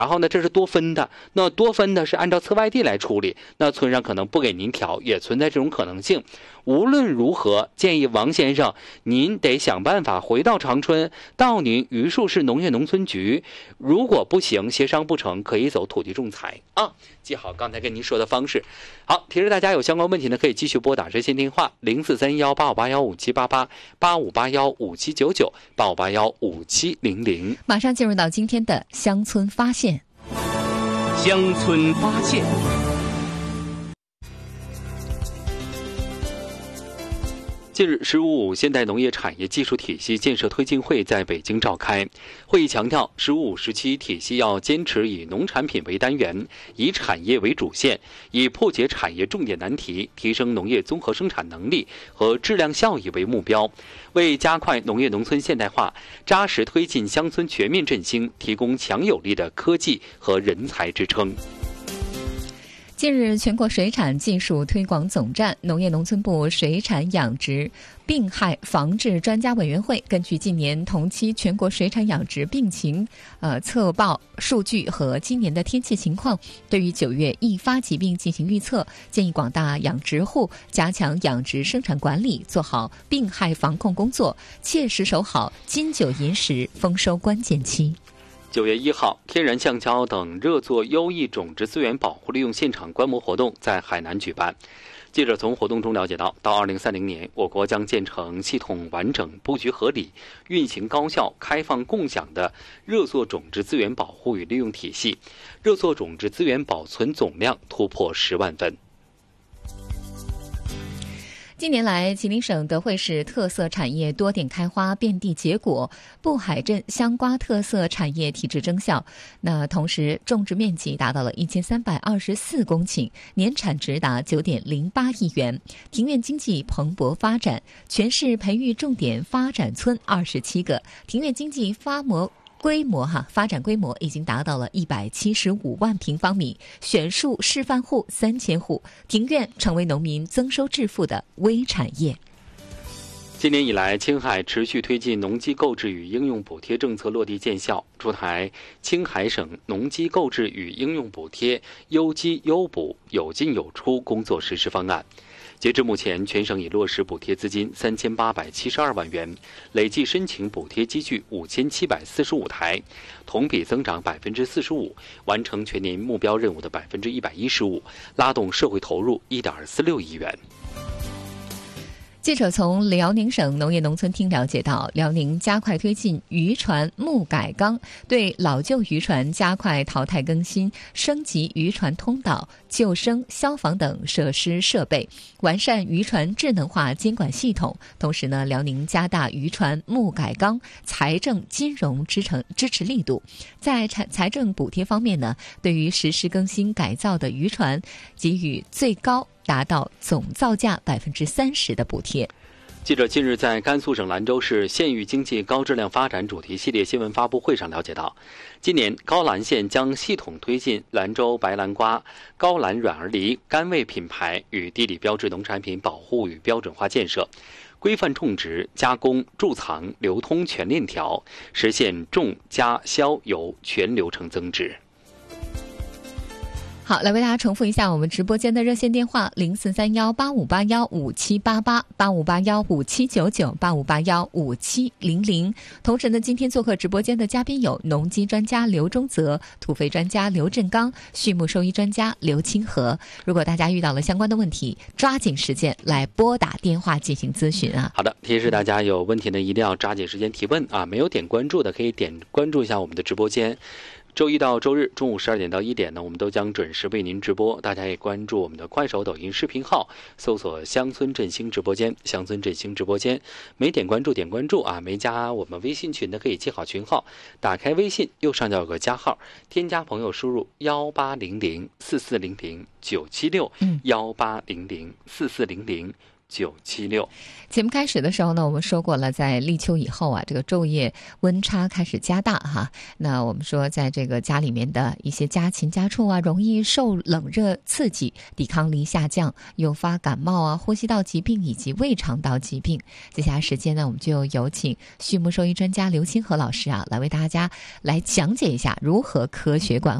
然后呢，这是多分的，那多分的是按照测外地来处理，那村上可能不给您调，也存在这种可能性。无论如何，建议王先生，您得想办法回到长春，到您榆树市农业农村局。如果不行，协商不成，可以走土地仲裁啊。记好刚才跟您说的方式。好，提示大家有相关问题呢，可以继续拨打热线电话0431858157888581579985815700。 马上进入到今天的乡村发现。 乡村发现。 近日，“15+5”现代农业产业技术体系建设推进会在北京召开。会议强调，“15+5”时期体系要坚持以农产品为单元，以产业为主线，以破解产业重点难题、提升农业综合生产能力和质量效益为目标，为加快农业农村现代化、扎实推进乡村全面振兴提供强有力的科技和人才支撑。 近日，全国水产技术推广总站、农业农村部水产养殖病害防治专家委员会根据近年同期全国水产养殖病情测报数据和今年的天气情况，对于9月易发疾病进行预测，建议广大养殖户加强养殖生产管理，做好病害防控工作，切实守好金九银十丰收关键期。 9月1号，天然橡胶等热作优异种植资源保护利用现场观摩活动在海南举办。记者从活动中了解到，2030年，我国将建成系统完整、布局合理、运行高效、开放共享的热作种植资源保护与利用体系，热作种植资源保存总量突破10万份。 近年来，吉林省德惠市特色产业多点开花，遍地结果，布海镇香瓜特色产业体制增效。那同时，种植面积达到了1324公顷，年产值达9.08亿元，庭院经济蓬勃发展。全市培育重点发展村27个，庭院经济发展规模已经达到了175万平方米，选树示范户3000户，庭院成为农民增收致富的微产业。 今年以来，青海持续推进农机购置与应用补贴政策落地见效，出台青海省农机购置与应用补贴优机优补有进有出工作实施方案。截至目前，全省已落实补贴资金3872万元，累计申请补贴机具5745台，同比增长45%，完成全年目标任务的115%，拉动社会投入1.46亿元。 记者从辽宁省农业农村厅了解到，辽宁加快推进渔船木改钢，对老旧渔船加快淘汰更新，升级渔船通道、救生、消防等设施设备，完善渔船智能化监管系统。同时呢，辽宁加大渔船木改钢财政金融支持力度。在财政补贴方面呢，对于实施更新改造的渔船，给予最高达到总造价30%的补贴。 记者近日在甘肃省兰州市县域经济高质量发展主题系列新闻发布会上了解到，今年高兰县将系统推进兰州白兰瓜、高兰软儿梨、甘味品牌与地理标志农产品保护与标准化建设，规范种植、加工、贮藏、流通全链条，实现种加销游全流程增值。 好，来为大家重复一下我们直播间的热线电话：0431858157888581579985815700。同时呢，今天做客直播间的嘉宾有农机专家刘忠泽、土肥专家刘振刚、畜牧兽医专家刘清和。如果大家遇到了相关的问题，抓紧时间来拨打电话进行咨询啊。 好的，提示大家有问题呢，一定要抓紧时间提问啊！没有点关注的可以点关注一下我们的直播间。周一到周日中午12点到1点呢，我们都将准时为您直播。大家也关注我们的快手、抖音视频号，搜索乡村振兴直播间，乡村振兴直播间。没点关注点关注啊！没加我们微信群的可以记好群号，打开微信右上角有个加号，添加朋友输入18004400 976，18004400 976。 节目开始的时候呢，我们说过了，在立秋以后啊，这个昼夜温差开始加大哈。那我们说，在这个家里面的一些家禽家畜啊，容易受冷热刺激，抵抗力下降，诱发感冒啊、呼吸道疾病以及胃肠道疾病。接下来时间呢，我们就有请畜牧兽医专家刘清和老师啊，来为大家来讲解一下如何科学管